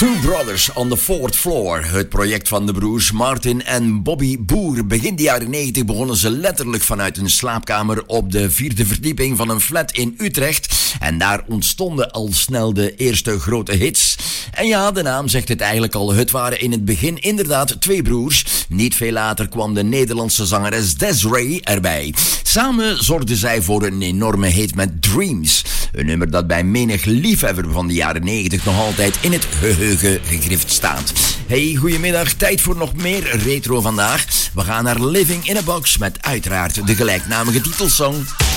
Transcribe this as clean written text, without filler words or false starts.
Two Brothers on the Fourth Floor. Het project van de broers Martin en Bobby Boer. Begin de jaren 90 begonnen ze letterlijk vanuit een slaapkamer op de 4e verdieping van een flat in Utrecht. En daar ontstonden al snel de eerste grote hits. En ja, de naam zegt het eigenlijk al. Het waren in het begin inderdaad twee broers. Niet veel later kwam de Nederlandse zangeres Des'ree erbij. Samen zorgden zij voor een enorme hit met Dreams. Een nummer dat bij menig liefhebber van de jaren 90 nog altijd in het geheugen gegrift staat. Hey, goedemiddag. Tijd voor nog meer retro vandaag. We gaan naar Living in a Box met uiteraard de gelijknamige titelsong.